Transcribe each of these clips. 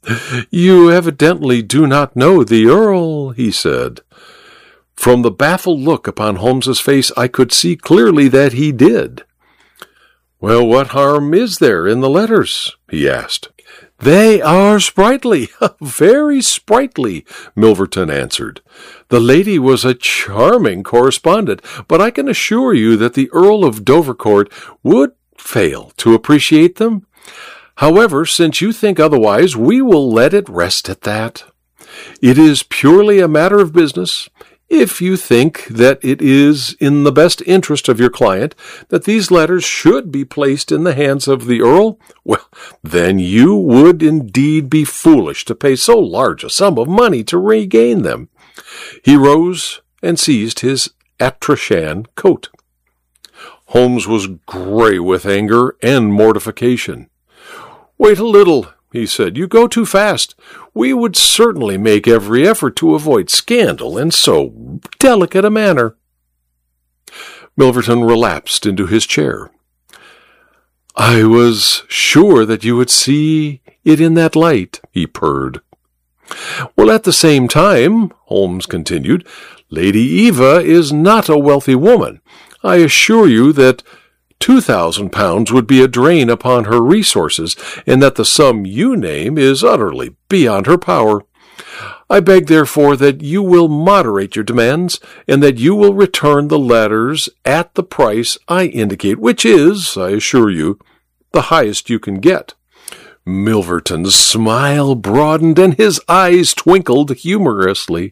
"You evidently do not know the Earl," he said. From the baffled look upon Holmes's face, I could see clearly that he did. "Well, what harm is there in the letters?" he asked. "They are sprightly, very sprightly," Milverton answered. "The lady was a charming correspondent, but I can assure you that the Earl of Dovercourt would fail to appreciate them. However, since you think otherwise, we will let it rest at that. It is purely a matter of business. If you think that it is in the best interest of your client that these letters should be placed in the hands of the Earl, well, then you would indeed be foolish to pay so large a sum of money to regain them." He rose and seized his astrachan coat. Holmes was gray with anger and mortification. "Wait a little," he said. "You go too fast. We would certainly make every effort to avoid scandal in so delicate a manner." Milverton relapsed into his chair. "I was sure that you would see it in that light," he purred. "Well, at the same time," Holmes continued, "Lady Eva is not a wealthy woman. I assure you that £2,000 would be a drain upon her resources, and that the sum you name is utterly beyond her power. I beg, therefore, that you will moderate your demands, and that you will return the letters at the price I indicate, which is, I assure you, the highest you can get." Milverton's smile broadened, and his eyes twinkled humorously.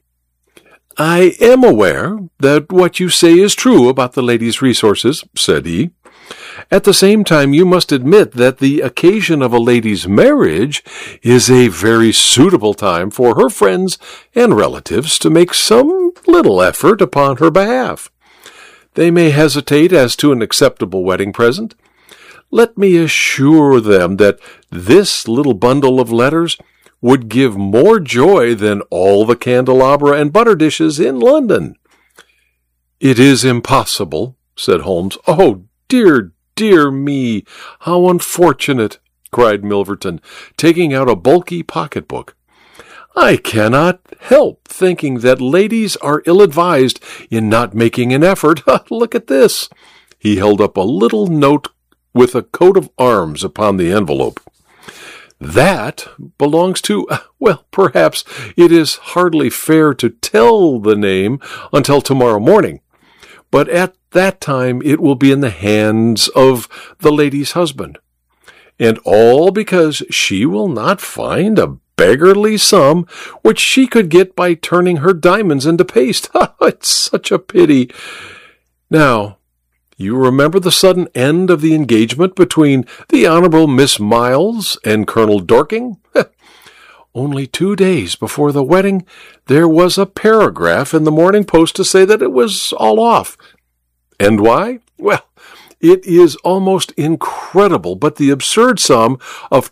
"I am aware that what you say is true about the lady's resources," said he. "At the same time, you must admit that the occasion of a lady's marriage is a very suitable time for her friends and relatives to make some little effort upon her behalf. They may hesitate as to an acceptable wedding present. Let me assure them that this little bundle of letters would give more joy than all the candelabra and butter dishes in London." "It is impossible," said Holmes. "Oh, dear, dear me, how unfortunate!" cried Milverton, taking out a bulky pocketbook. "I cannot help thinking that ladies are ill-advised in not making an effort. Look at this." He held up a little note with a coat of arms upon the envelope. "That belongs to, well, perhaps it is hardly fair to tell the name until tomorrow morning, but at that time it will be in the hands of the lady's husband. And all because she will not find a beggarly sum which she could get by turning her diamonds into paste. It's such a pity. Now, you remember the sudden end of the engagement between the Honourable Miss Miles and Colonel Dorking? Only 2 days before the wedding, there was a paragraph in the Morning Post to say that it was all off. And why? Well, it is almost incredible, but the absurd sum of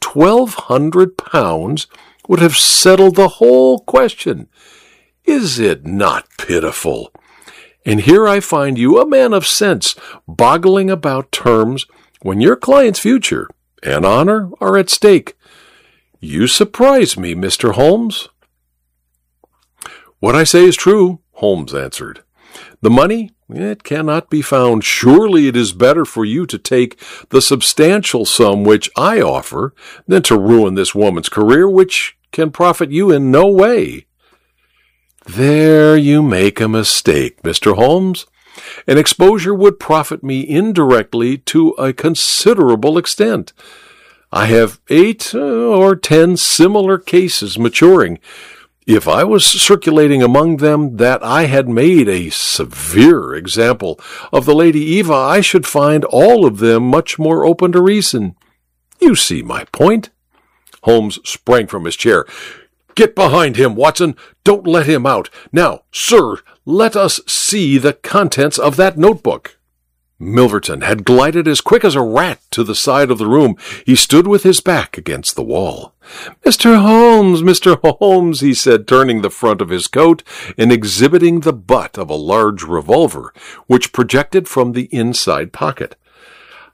£1,200 would have settled the whole question. Is it not pitiful? And here I find you, a man of sense, boggling about terms when your client's future and honor are at stake. You surprise me, Mr. Holmes." "What I say is true," Holmes answered. "The money, it cannot be found. Surely it is better for you to take the substantial sum which I offer than to ruin this woman's career, which can profit you in no way." "There you make a mistake, Mr. Holmes. An exposure would profit me indirectly to a considerable extent. I have 8 or 10 similar cases maturing. If I was circulating among them that I had made a severe example of the Lady Eva, I should find all of them much more open to reason. You see my point." Holmes sprang from his chair. "Get behind him, Watson. Don't let him out. Now, sir, let us see the contents of that notebook." Milverton had glided as quick as a rat to the side of the room. He stood with his back against the wall. Mr. Holmes, he said, turning the front of his coat and exhibiting the butt of a large revolver, which projected from the inside pocket.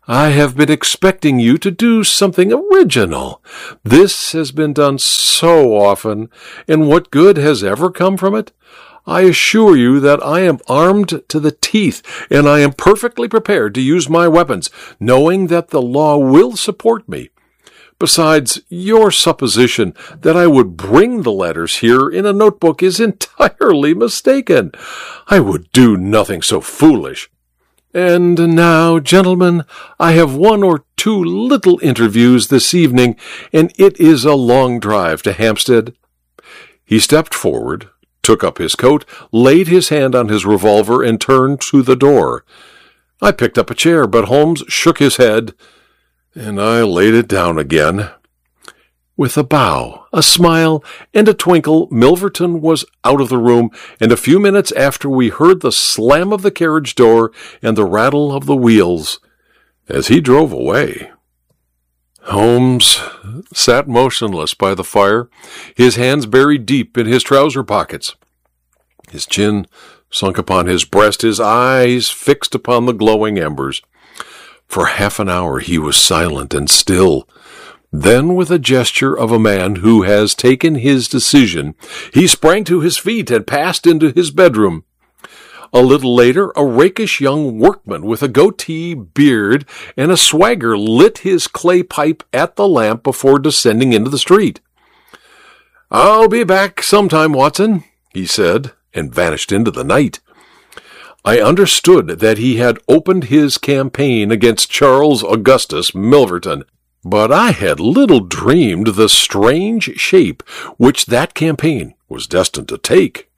I have been expecting you to do something original. This has been done so often, and what good has ever come from it? I assure you that I am armed to the teeth, and I am perfectly prepared to use my weapons, knowing that the law will support me. Besides, your supposition that I would bring the letters here in a notebook is entirely mistaken. I would do nothing so foolish. And now, gentlemen, I have 1 or 2 little interviews this evening, and it is a long drive to Hampstead." He stepped forward, took up his coat, laid his hand on his revolver, and turned to the door. I picked up a chair, but Holmes shook his head, and I laid it down again. With a bow, a smile, and a twinkle, Milverton was out of the room, and a few minutes after we heard the slam of the carriage door and the rattle of the wheels as he drove away. Holmes sat motionless by the fire, his hands buried deep in his trouser pockets, his chin sunk upon his breast, his eyes fixed upon the glowing embers. For half an hour he was silent and still. Then, with a gesture of a man who has taken his decision, he sprang to his feet and passed into his bedroom. A little later, a rakish young workman with a goatee, beard, and a swagger lit his clay pipe at the lamp before descending into the street. "I'll be back sometime, Watson," he said, and vanished into the night. I understood that he had opened his campaign against Charles Augustus Milverton, but I had little dreamed the strange shape which that campaign was destined to take.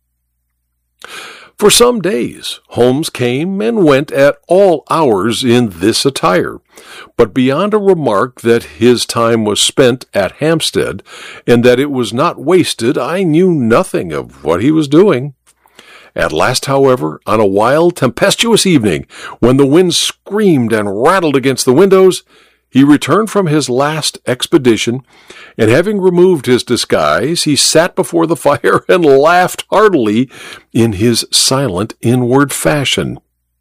For some days, Holmes came and went at all hours in this attire, but beyond a remark that his time was spent at Hampstead, and that it was not wasted, I knew nothing of what he was doing. At last, however, on a wild, tempestuous evening, when the wind screamed and rattled against the windows, he returned from his last expedition, and having removed his disguise, he sat before the fire and laughed heartily in his silent inward fashion.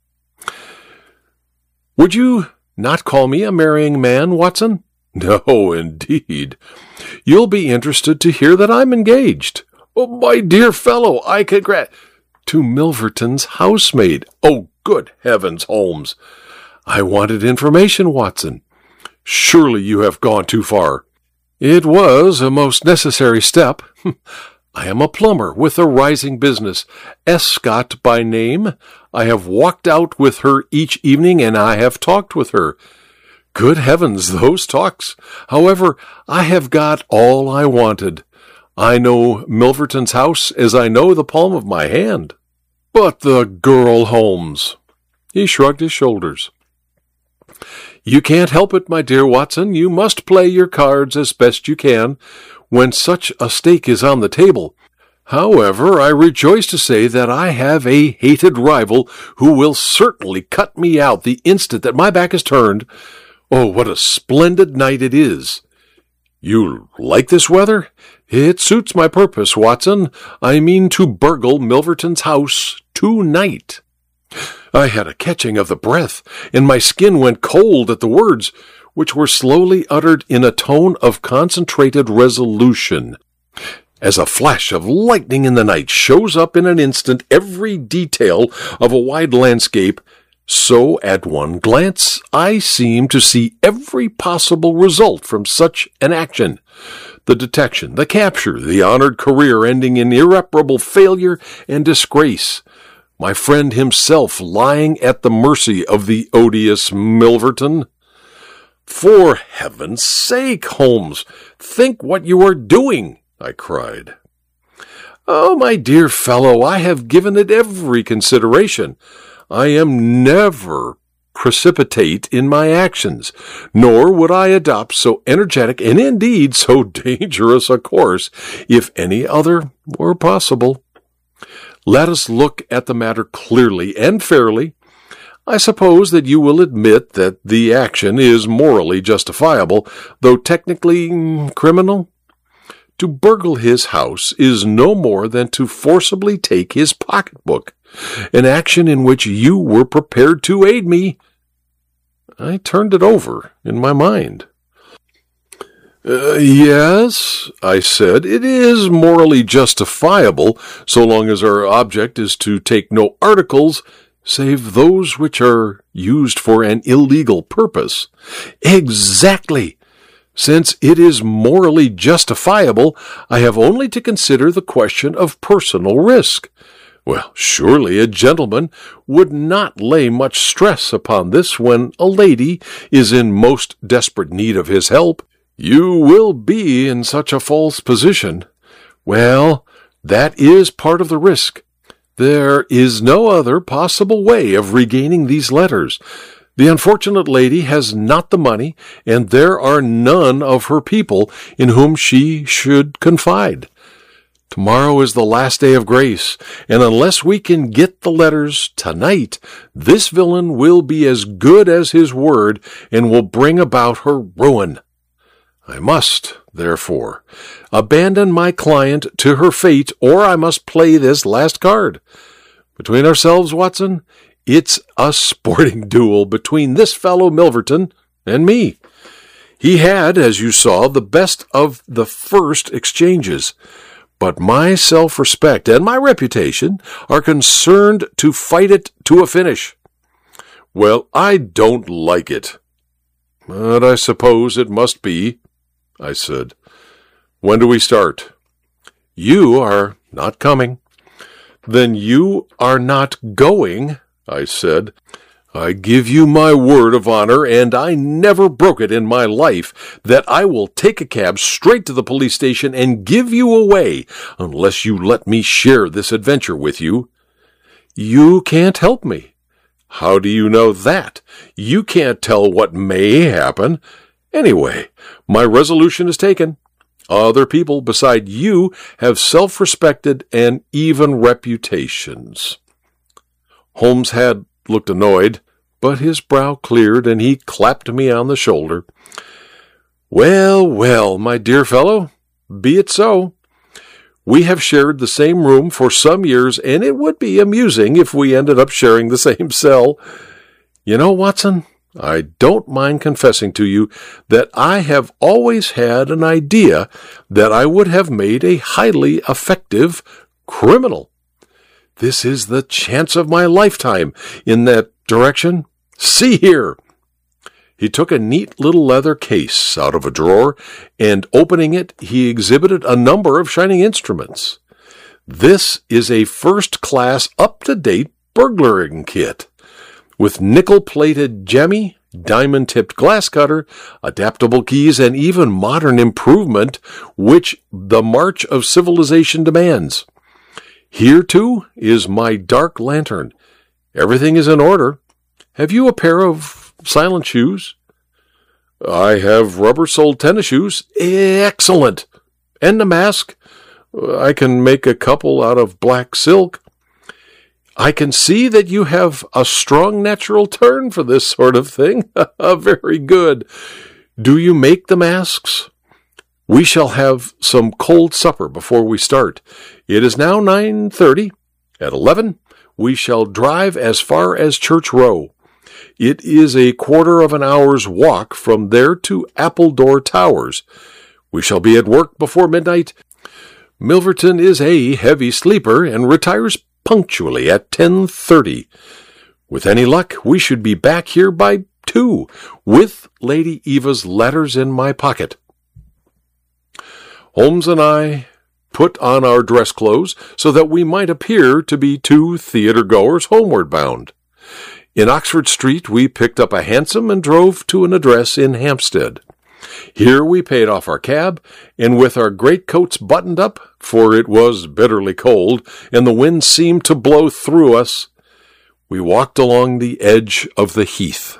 "Would you not call me a marrying man, Watson?" "No, indeed. You'll be interested to hear that I'm engaged." "Oh, my dear fellow, I to Milverton's housemaid." "Oh, good heavens, Holmes!" "I wanted information, Watson." "Surely you have gone too far." "It was a most necessary step. I am a plumber with a rising business, Escott by name. I have walked out with her each evening, and I have talked with her. Good heavens, those talks! However, I have got all I wanted. I know Milverton's house as I know the palm of my hand." "But the girl, Holmes." He shrugged his shoulders. "You can't help it, my dear Watson. You must play your cards as best you can when such a stake is on the table. However, I rejoice to say that I have a hated rival who will certainly cut me out the instant that my back is turned. Oh, what a splendid night it is!" "You like this weather?" "It suits my purpose, Watson. I mean to burgle Milverton's house tonight." I had a catching of the breath, and my skin went cold at the words, which were slowly uttered in a tone of concentrated resolution. As a flash of lightning in the night shows up in an instant every detail of a wide landscape, so at one glance I seemed to see every possible result from such an action. The detection, the capture, the honored career ending in irreparable failure and disgrace. My friend himself lying at the mercy of the odious Milverton. "For heaven's sake, Holmes, think what you are doing," I cried. "Oh, my dear fellow, I have given it every consideration. I am never precipitate in my actions, nor would I adopt so energetic and indeed so dangerous a course if any other were possible. Let us look at the matter clearly and fairly. I suppose that you will admit that the action is morally justifiable, though technically criminal. To burgle his house is no more than to forcibly take his pocketbook, an action in which you were prepared to aid me." I turned it over in my mind. Yes, I said, it is morally justifiable, so long as our object is to take no articles save those which are used for an illegal purpose. Exactly. Since it is morally justifiable, I have only to consider the question of personal risk. Well, surely a gentleman would not lay much stress upon this when a lady is in most desperate need of his help. You will be in such a false position. Well, that is part of the risk. There is no other possible way of regaining these letters. The unfortunate lady has not the money, and there are none of her people in whom she should confide. Tomorrow is the last day of grace, and unless we can get the letters tonight, this villain will be as good as his word and will bring about her ruin. I must, therefore, abandon my client to her fate, or I must play this last card. Between ourselves, Watson, it's a sporting duel between this fellow Milverton and me. He had, as you saw, the best of the first exchanges, but my self-respect and my reputation are concerned to fight it to a finish. Well, I don't like it, but I suppose it must be, I said. When do we start? You are not coming. Then you are not going, I said. I give you my word of honor, and I never broke it in my life, that I will take a cab straight to the police station and give you away, unless you let me share this adventure with you. You can't help me. How do you know that? You can't tell what may happen. Anyway, my resolution is taken. Other people beside you have self-respected and even reputations. Holmes had looked annoyed, but his brow cleared and he clapped me on the shoulder. Well, well, my dear fellow, be it so. We have shared the same room for some years, and it would be amusing if we ended up sharing the same cell. You know, Watson, I don't mind confessing to you that I have always had an idea that I would have made a highly effective criminal. This is the chance of my lifetime in that direction. See here. He took a neat little leather case out of a drawer, and opening it, he exhibited a number of shining instruments. This is a first-class, up-to-date burglaring kit, with nickel-plated jemmy, diamond-tipped glass cutter, adaptable keys, and even modern improvement which the march of civilization demands. Here, too, is my dark lantern. Everything is in order. Have you a pair of silent shoes? I have rubber-soled tennis shoes. Excellent. And a mask. I can make a couple out of black silk. I can see that you have a strong natural turn for this sort of thing. Very good. Do you make the masks? We shall have some cold supper before we start. It is now 9:30. At 11, we shall drive as far as Church Row. It is a quarter of an hour's walk from there to Appledore Towers. We shall be at work before midnight. Milverton is a heavy sleeper and retires punctually at 10:30. With any luck, we should be back here by 2, with Lady Eva's letters in my pocket. Holmes and I put on our dress clothes so that we might appear to be two theater-goers homeward bound. In Oxford Street, we picked up a hansom and drove to an address in Hampstead. Here we paid off our cab, and with our greatcoats buttoned up, for it was bitterly cold, and the wind seemed to blow through us, we walked along the edge of the heath.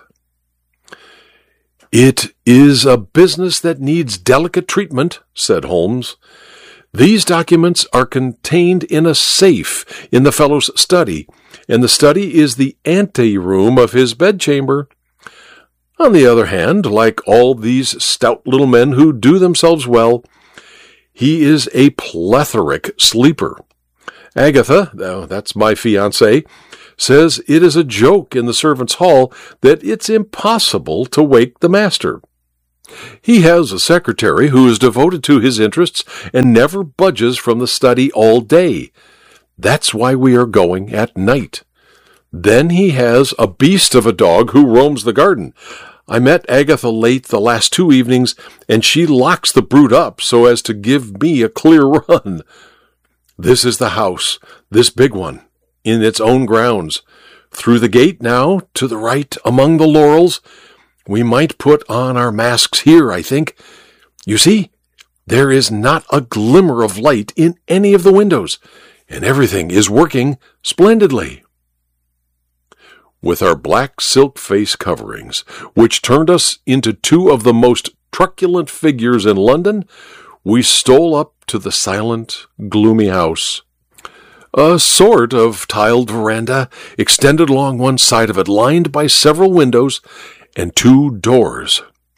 It is a business that needs delicate treatment, said Holmes. These documents are contained in a safe in the fellow's study, and the study is the ante-room of his bedchamber. On the other hand, like all these stout little men who do themselves well, he is a plethoric sleeper. Agatha, that's my fiancée, says it is a joke in the servants' hall that it's impossible to wake the master. He has a secretary who is devoted to his interests and never budges from the study all day. That's why we are going at night. Then he has a beast of a dog who roams the garden. I met Agatha late the last 2 evenings, and she locks the brute up so as to give me a clear run. This is the house, this big one, in its own grounds. Through the gate now, to the right, among the laurels. We might put on our masks here, I think. You see, there is not a glimmer of light in any of the windows, and everything is working splendidly. With our black silk face coverings, which turned us into 2 of the most truculent figures in London, we stole up to the silent, gloomy house. A sort of tiled veranda extended along one side of it, lined by several windows and 2 doors.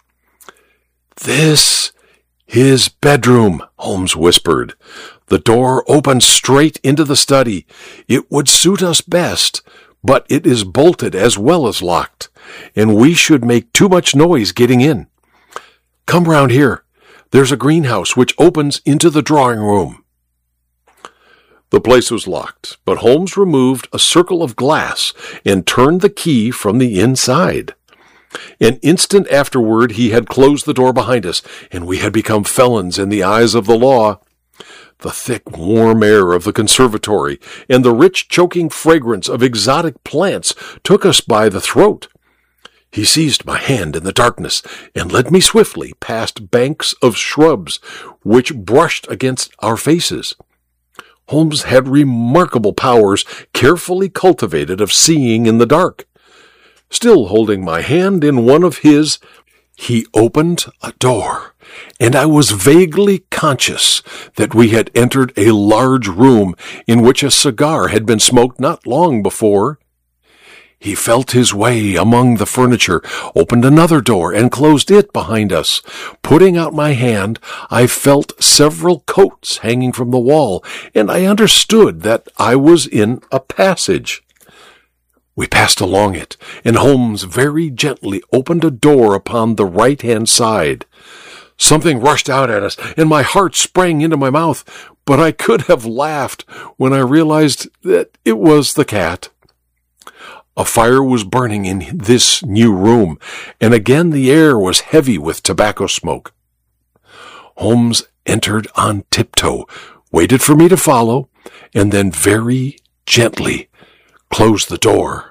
"This his bedroom," Holmes whispered. "The door opens straight into the study. It would suit us best, but it is bolted as well as locked, and we should make too much noise getting in. Come round here. There's a greenhouse which opens into the drawing room." The place was locked, but Holmes removed a circle of glass and turned the key from the inside. An instant afterward he had closed the door behind us, and we had become felons in the eyes of the law. The thick, warm air of the conservatory and the rich, choking fragrance of exotic plants took us by the throat. He seized my hand in the darkness and led me swiftly past banks of shrubs which brushed against our faces. Holmes had remarkable powers, carefully cultivated, of seeing in the dark. Still holding my hand in one of his, he opened a door, and I was vaguely conscious that we had entered a large room in which a cigar had been smoked not long before. He felt his way among the furniture, opened another door, and closed it behind us. Putting out my hand, I felt several coats hanging from the wall, and I understood that I was in a passage. We passed along it, and Holmes very gently opened a door upon the right-hand side. Something rushed out at us, and my heart sprang into my mouth, but I could have laughed when I realized that it was the cat. A fire was burning in this new room, and again the air was heavy with tobacco smoke. Holmes entered on tiptoe, waited for me to follow, and then very gently closed the door.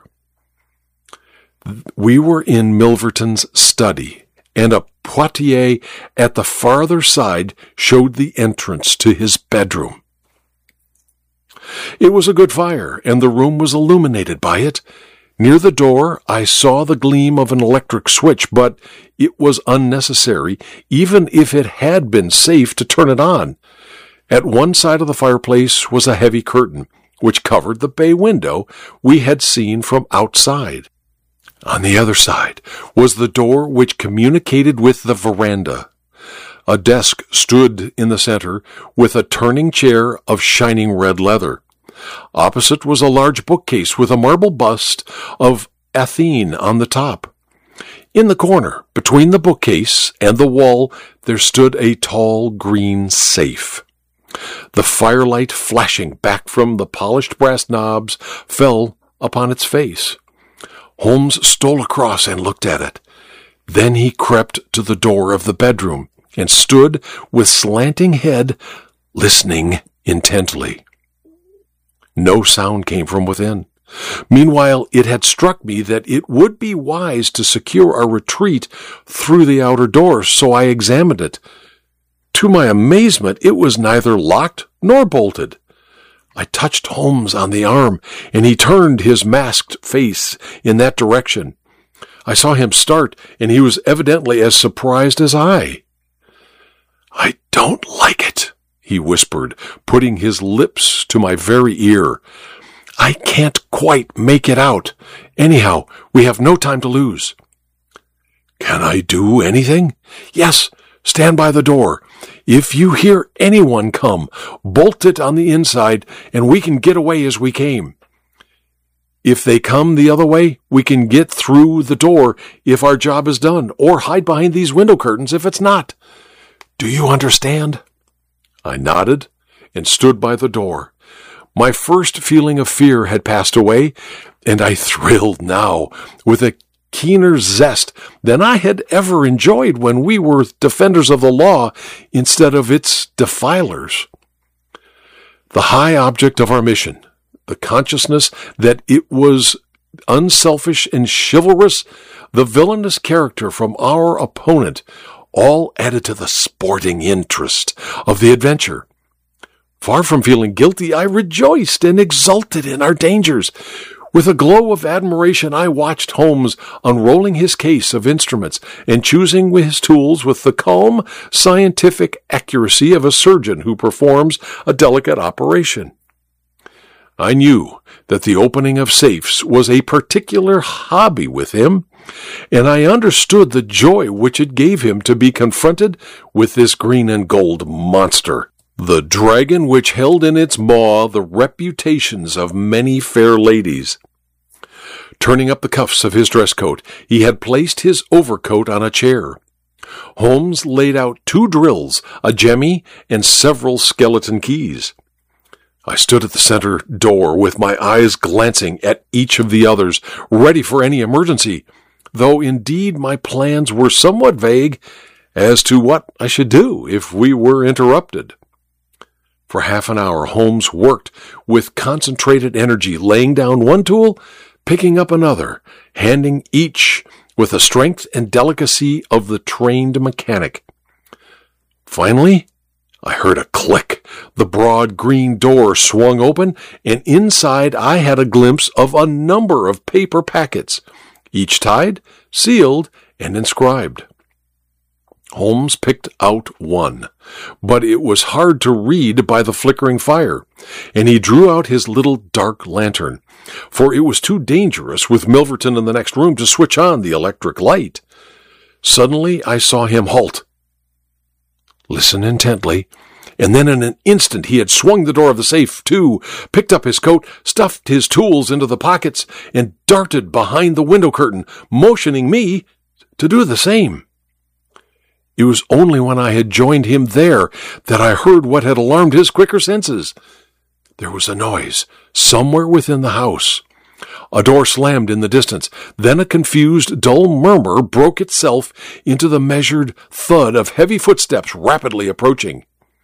We were in Milverton's study, and a portiere at the farther side showed the entrance to his bedroom. It was a good fire, and the room was illuminated by it. Near the door I saw the gleam of an electric switch, but it was unnecessary, even if it had been safe to turn it on. At one side of the fireplace was a heavy curtain, which covered the bay window we had seen from outside. On the other side was the door which communicated with the veranda. A desk stood in the center, with a turning chair of shining red leather. Opposite was a large bookcase with a marble bust of Athene on the top. In the corner, between the bookcase and the wall, there stood a tall green safe. The firelight flashing back from the polished brass knobs fell upon its face. Holmes stole across and looked at it. Then he crept to the door of the bedroom and stood with slanting head, listening intently. No sound came from within. Meanwhile, it had struck me that it would be wise to secure our retreat through the outer door, so I examined it. To my amazement, it was neither locked nor bolted. I touched Holmes on the arm, and he turned his masked face in that direction. I saw him start, and he was evidently as surprised as I. "I don't like it," he whispered, putting his lips to my very ear. "I can't quite make it out. Anyhow, we have no time to lose." "Can I do anything?" "Yes, stand by the door. If you hear anyone come, bolt it on the inside, and we can get away as we came." If they come the other way, we can get through the door if our job is done, or hide behind these window curtains if it's not. Do you understand?" I nodded and stood by the door. My first feeling of fear had passed away, and I thrilled now with a keener zest than I had ever enjoyed when we were defenders of the law instead of its defilers. The high object of our mission, the consciousness that it was unselfish and chivalrous, the villainous character from our opponent, all added to the sporting interest of the adventure. Far from feeling guilty, I rejoiced and exulted in our dangers. With a glow of admiration, I watched Holmes unrolling his case of instruments and choosing his tools with the calm, scientific accuracy of a surgeon who performs a delicate operation. I knew that the opening of safes was a particular hobby with him, and I understood the joy which it gave him to be confronted with this green and gold monster, the dragon which held in its maw the reputations of many fair ladies. Turning up the cuffs of his dress coat, he had placed his overcoat on a chair. Holmes laid out 2 drills, a jemmy, and several skeleton keys. I stood at the center door with my eyes glancing at each of the others, ready for any emergency, though indeed my plans were somewhat vague as to what I should do if we were interrupted. For half an hour, Holmes worked with concentrated energy, laying down one tool, picking up another, handing each with the strength and delicacy of the trained mechanic. Finally, I heard a click. The broad green door swung open, and inside I had a glimpse of a number of paper packets, each tied, sealed, and inscribed. Holmes picked out one, but it was hard to read by the flickering fire, and he drew out his little dark lantern, for it was too dangerous with Milverton in the next room to switch on the electric light. Suddenly I saw him halt, listen intently, and then in an instant he had swung the door of the safe to, picked up his coat, stuffed his tools into the pockets, and darted behind the window curtain, motioning me to do the same. It was only when I had joined him there that I heard what had alarmed his quicker senses. There was a noise somewhere within the house. A door slammed in the distance. Then a confused, dull murmur broke itself into the measured thud of heavy footsteps rapidly approaching.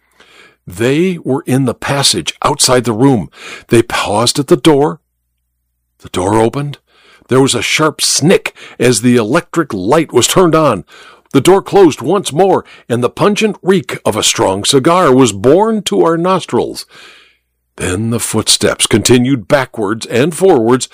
They were in the passage outside the room. They paused at the door. The door opened. There was a sharp snick as the electric light was turned on. The door closed once more, and the pungent reek of a strong cigar was borne to our nostrils. Then the footsteps continued backwards and forwards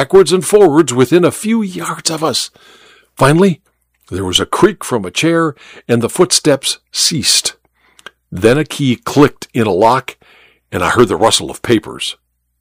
within a few yards of us. Finally, there was a creak from a chair, and the footsteps ceased. Then a key clicked in a lock, and I heard the rustle of papers.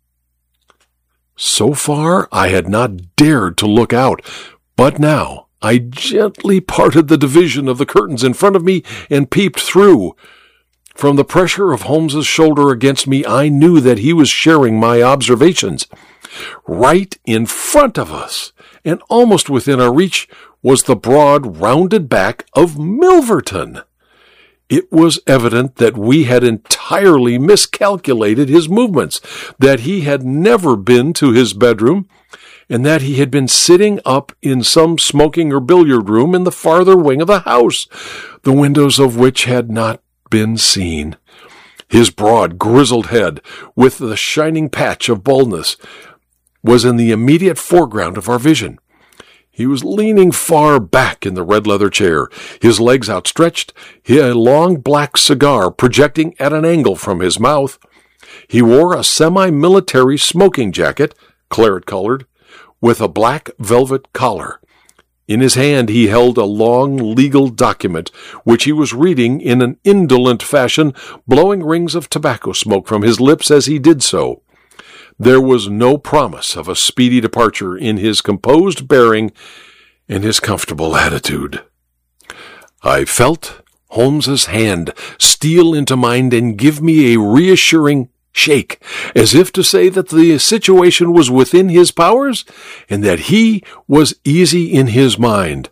So far, I had not dared to look out, but now I gently parted the division of the curtains in front of me and peeped through. From the pressure of Holmes's shoulder against me, I knew that he was sharing my observations. Right in front of us, and almost within our reach, was the broad, rounded back of Milverton. It was evident that we had entirely miscalculated his movements, that he had never been to his bedroom, and that he had been sitting up in some smoking or billiard room in the farther wing of the house, the windows of which had not been seen. His broad, grizzled head, with the shining patch of baldness, was in the immediate foreground of our vision. He was leaning far back in the red leather chair, his legs outstretched, a long black cigar projecting at an angle from his mouth. He wore a semi-military smoking jacket, claret-colored, with a black velvet collar. In his hand he held a long legal document, which he was reading in an indolent fashion, blowing rings of tobacco smoke from his lips as he did so. There was no promise of a speedy departure in his composed bearing and his comfortable attitude. I felt Holmes's hand steal into mine and give me a reassuring shake, as if to say that the situation was within his powers and that he was easy in his mind.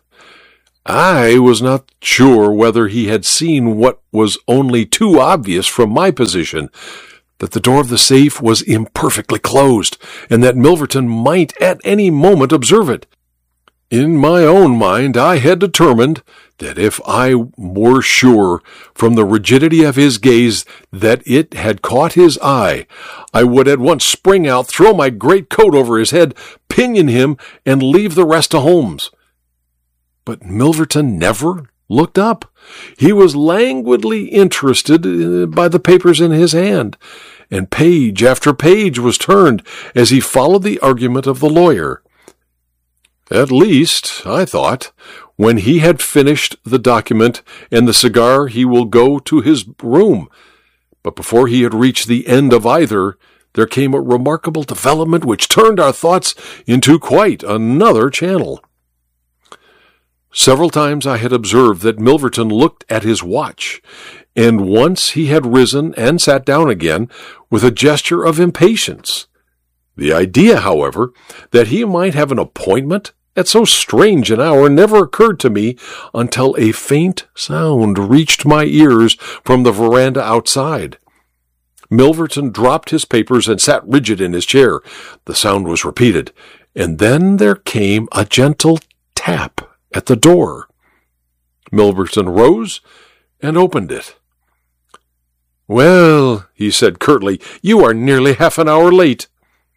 I was not sure whether he had seen what was only too obvious from my position, that the door of the safe was imperfectly closed, and that Milverton might at any moment observe it. In my own mind, I had determined that if I were sure from the rigidity of his gaze that it had caught his eye, I would at once spring out, throw my great coat over his head, pinion him, and leave the rest to Holmes. But Milverton never looked up. He was languidly interested by the papers in his hand, and page after page was turned as he followed the argument of the lawyer. At least, I thought, when he had finished the document and the cigar, he will go to his room. But before he had reached the end of either, there came a remarkable development which turned our thoughts into quite another channel. Several times I had observed that Milverton looked at his watch, and once he had risen and sat down again with a gesture of impatience. The idea, however, that he might have an appointment at so strange an hour never occurred to me until a faint sound reached my ears from the veranda outside. Milverton dropped his papers and sat rigid in his chair. The sound was repeated, and then there came a gentle tap at the door. Milverton rose and opened it. "Well," he said curtly, "you are nearly half an hour late."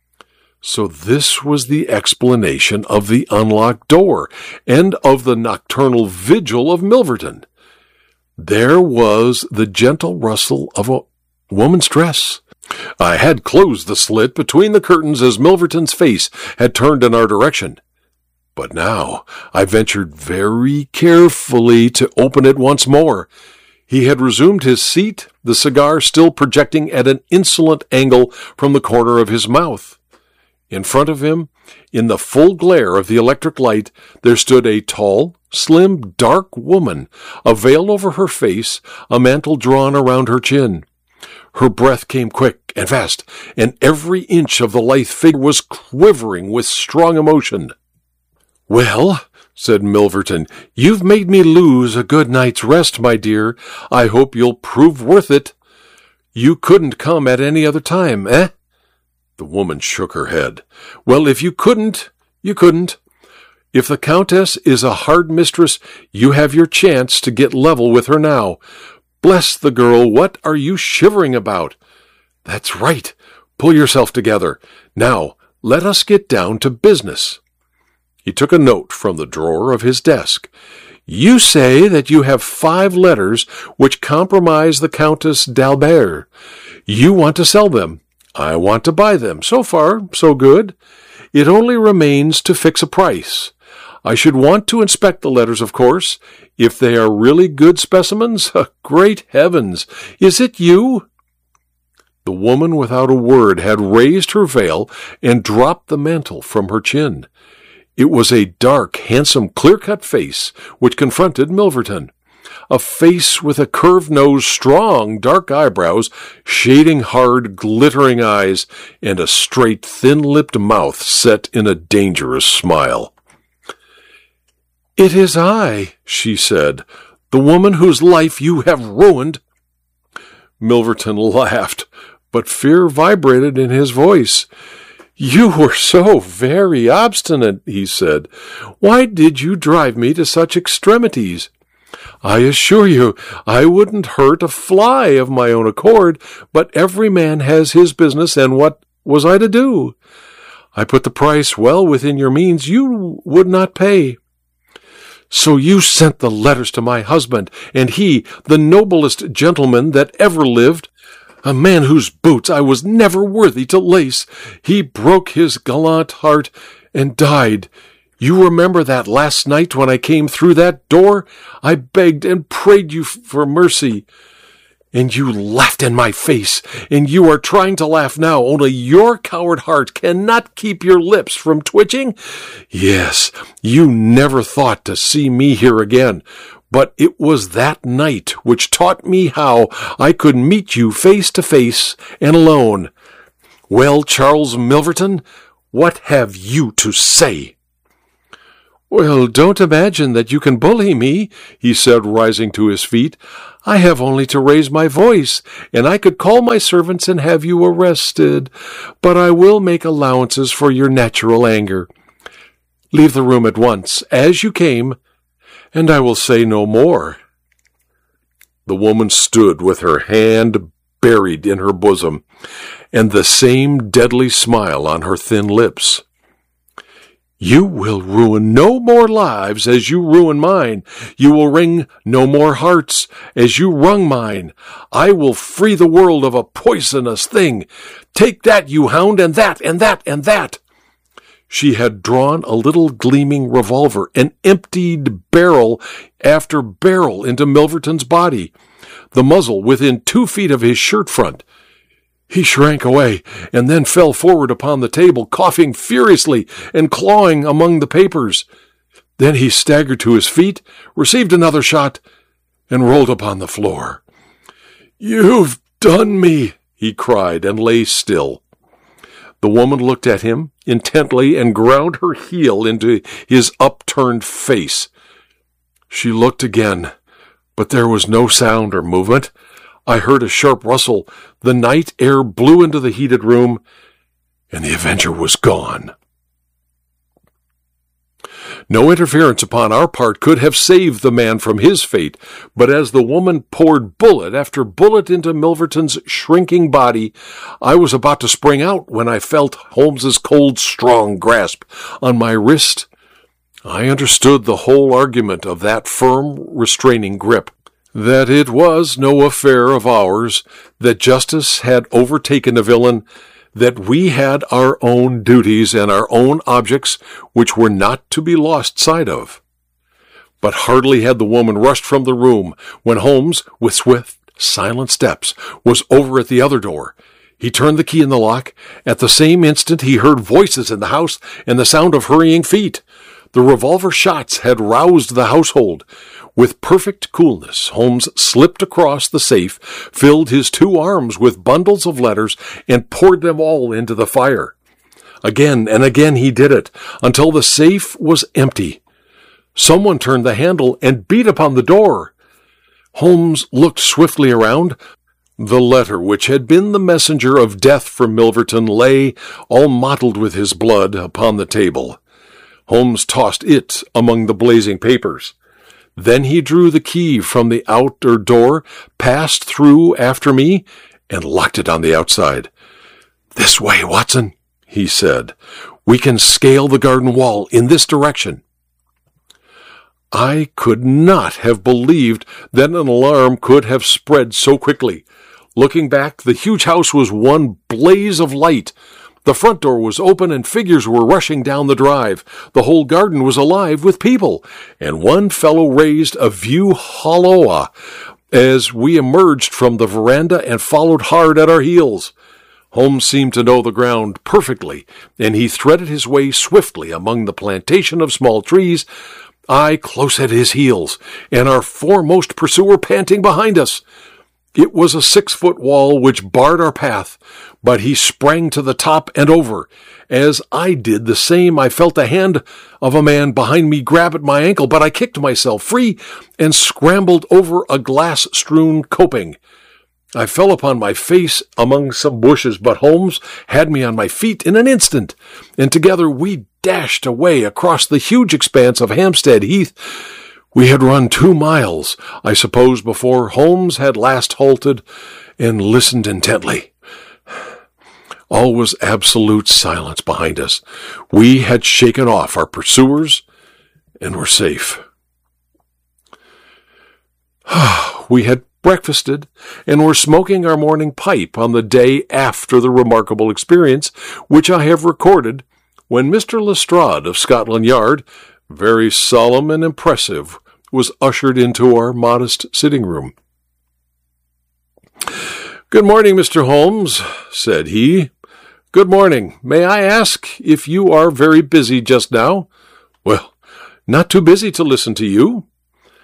So this was the explanation of the unlocked door and of the nocturnal vigil of Milverton. There was the gentle rustle of a woman's dress. I had closed the slit between the curtains as Milverton's face had turned in our direction. But now I ventured very carefully to open it once more. He had resumed his seat, the cigar still projecting at an insolent angle from the corner of his mouth. In front of him, in the full glare of the electric light, there stood a tall, slim, dark woman, a veil over her face, a mantle drawn around her chin. Her breath came quick and fast, and every inch of the lithe figure was quivering with strong emotion. "Well," said Milverton, "you've made me lose a good night's rest, my dear. I hope you'll prove worth it. You couldn't come at any other time, eh?" The woman shook her head. "Well, if you couldn't, you couldn't. If the Countess is a hard mistress, you have your chance to get level with her now. Bless the girl, what are you shivering about? That's right. Pull yourself together. Now, let us get down to business." He took a note from the drawer of his desk. "You say that you have 5 letters which compromise the Countess d'Albert. You want to sell them. I want to buy them. So far, so good. It only remains to fix a price. I should want to inspect the letters, of course. If they are really good specimens, great heavens, is it you?" The woman, without a word, had raised her veil and dropped the mantle from her chin. It was a dark, handsome, clear-cut face which confronted Milverton. A face with a curved nose, strong, dark eyebrows, shading hard, glittering eyes, and a straight, thin-lipped mouth set in a dangerous smile. "It is I," she said, "the woman whose life you have ruined." Milverton laughed, but fear vibrated in his voice. "You were so very obstinate," he said. "Why did you drive me to such extremities? I assure you, I wouldn't hurt a fly of my own accord, but every man has his business, and what was I to do? I put the price well within your means. You would not pay. So you sent the letters to my husband, and he, the noblest gentleman that ever lived, a man whose boots I was never worthy to lace, he broke his gallant heart and died. You remember that last night when I came through that door? I begged and prayed you for mercy, and you laughed in my face, and you are trying to laugh now, only your coward heart cannot keep your lips from twitching. Yes, you never thought to see me here again, But it was that night which taught me how I could meet you face to face and alone. Well, Charles Milverton, what have you to say?" "Well, don't imagine that you can bully me," he said, rising to his feet. "I have only to raise my voice, and I could call my servants and have you arrested. But I will make allowances for your natural anger. Leave the room at once, as you came, and I will say no more." The woman stood with her hand buried in her bosom, and the same deadly smile on her thin lips. "You will ruin no more lives as you ruin mine. You will wring no more hearts as you wrung mine. I will free the world of a poisonous thing. Take that, you hound, and that, and that, and that." She had drawn a little gleaming revolver and emptied barrel after barrel into Milverton's body, the muzzle within 2 feet of his shirt front. He shrank away and then fell forward upon the table, coughing furiously and clawing among the papers. Then he staggered to his feet, received another shot, and rolled upon the floor. "You've done me," he cried, and lay still. The woman looked at him intently and ground her heel into his upturned face. She looked again, but there was no sound or movement. I heard a sharp rustle. The night air blew into the heated room, and the Avenger was gone. No interference upon our part could have saved the man from his fate, but as the woman poured bullet after bullet into Milverton's shrinking body, I was about to spring out when I felt Holmes's cold, strong grasp on my wrist. I understood the whole argument of that firm, restraining grip. That it was no affair of ours, that justice had overtaken the villain, that we had our own duties and our own objects which were not to be lost sight of. But hardly had the woman rushed from the room when Holmes, with swift, silent steps, was over at the other door. He turned the key in the lock. At the same instant he heard voices in the house and the sound of hurrying feet. The revolver shots had roused the household. With perfect coolness, Holmes slipped across the safe, filled his 2 arms with bundles of letters, and poured them all into the fire. Again and again he did it, until the safe was empty. Someone turned the handle and beat upon the door. Holmes looked swiftly around. The letter which had been the messenger of death for Milverton lay, all mottled with his blood, upon the table. Holmes tossed it among the blazing papers. Then he drew the key from the outer door, passed through after me, and locked it on the outside. "This way, Watson," he said. "We can scale the garden wall in this direction." I could not have believed that an alarm could have spread so quickly. Looking back, the huge house was one blaze of light. The front door was open and figures were rushing down the drive. The whole garden was alive with people, and one fellow raised a view halloa as we emerged from the veranda and followed hard at our heels. Holmes seemed to know the ground perfectly, and he threaded his way swiftly among the plantation of small trees, I close at his heels, and our foremost pursuer panting behind us. It was a 6-foot wall which barred our path, but he sprang to the top and over. As I did the same, I felt the hand of a man behind me grab at my ankle, but I kicked myself free and scrambled over a glass-strewn coping. I fell upon my face among some bushes, but Holmes had me on my feet in an instant, and together we dashed away across the huge expanse of Hampstead Heath. We had run 2 miles, I suppose, before Holmes had last halted and listened intently. All was absolute silence behind us. We had shaken off our pursuers and were safe. We had breakfasted and were smoking our morning pipe on the day after the remarkable experience which I have recorded, when Mr. Lestrade of Scotland Yard, very solemn and impressive, was ushered into our modest sitting-room. "Good morning, Mr. Holmes," said he. "Good morning. May I ask if you are very busy just now?" "Well, not too busy to listen to you."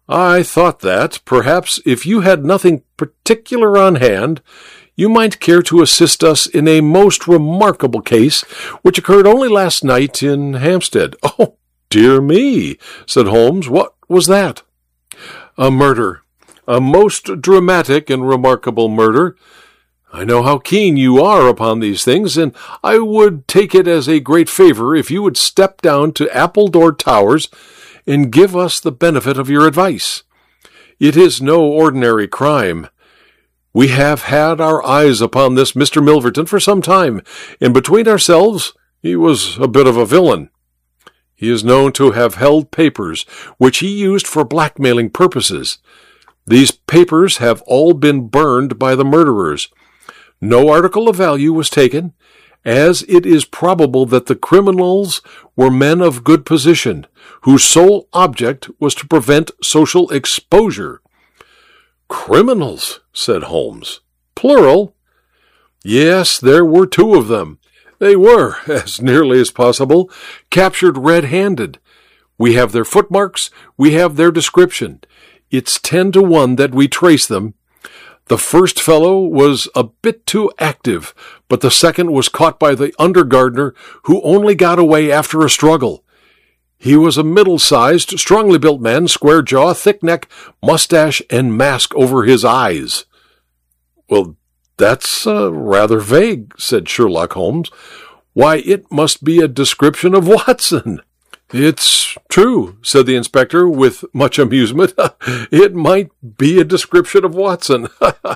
I thought that, perhaps, if you had nothing particular on hand, you might care to assist us in a most remarkable case which occurred only last night in Hampstead." "Oh, dear me," said Holmes. "What was that?" "A murder. A most dramatic and remarkable murder. I know how keen you are upon these things, and I would take it as a great favor if you would step down to Appledore Towers and give us the benefit of your advice. It is no ordinary crime. We have had our eyes upon this Mr. Milverton for some time, and between ourselves, he was a bit of a villain. He is known to have held papers which he used for blackmailing purposes. These papers have all been burned by the murderers. No article of value was taken, as it is probable that the criminals were men of good position, whose sole object was to prevent social exposure." "Criminals," said Holmes. "Plural?" "Yes, there were 2 of them. They were, as nearly as possible, captured red-handed. We have their footmarks, we have their description. It's 10 to 1 that we trace them. The first fellow was a bit too active, but the second was caught by the under-gardener, who only got away after a struggle. He was a middle-sized, strongly built man, square jaw, thick neck, mustache, and mask over his eyes." "Well, that's rather vague," said Sherlock Holmes. "Why, it must be a description of Watson." "It's true," said the inspector with much amusement. "It might be a description of Watson."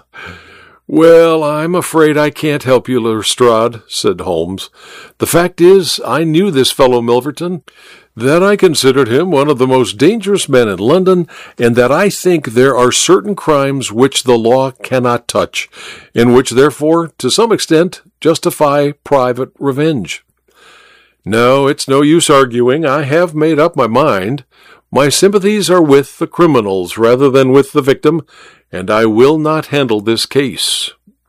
"Well, I'm afraid I can't help you, Lestrade," said Holmes. "The fact is, I knew this fellow Milverton, that I considered him one of the most dangerous men in London, and that I think there are certain crimes which the law cannot touch, and which, therefore, to some extent, justify private revenge. No, it's no use arguing. I have made up my mind. My sympathies are with the criminals rather than with the victim, and I will not handle this case."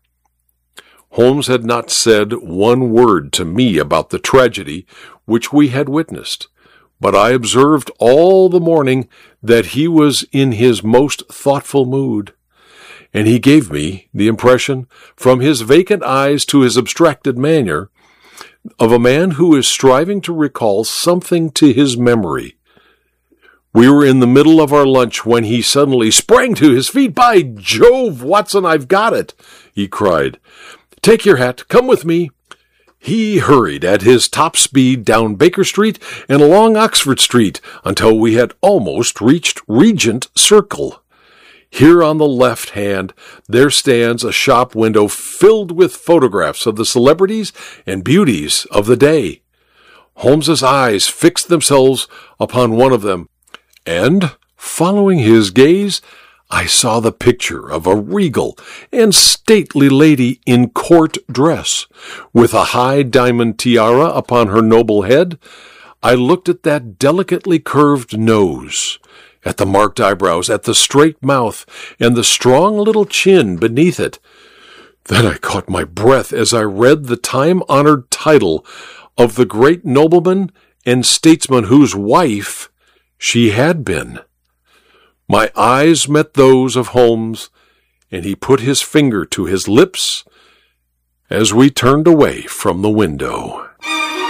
Holmes had not said one word to me about the tragedy which we had witnessed, but I observed all the morning that he was in his most thoughtful mood, and he gave me the impression, from his vacant eyes to his abstracted manner, of a man who is striving to recall something to his memory. We were in the middle of our lunch when he suddenly sprang to his feet. "By Jove, Watson, I've got it!" he cried. "Take your hat. Come with me." He hurried at his top speed down Baker Street and along Oxford Street until we had almost reached Regent Circle. Here on the left hand, there stands a shop window filled with photographs of the celebrities and beauties of the day. Holmes's eyes fixed themselves upon one of them, and, following his gaze, I saw the picture of a regal and stately lady in court dress, with a high diamond tiara upon her noble head. I looked at that delicately curved nose, at the marked eyebrows, at the straight mouth, and the strong little chin beneath it. Then I caught my breath as I read the time-honored title of the great nobleman and statesman whose wife she had been. My eyes met those of Holmes, and he put his finger to his lips as we turned away from the window.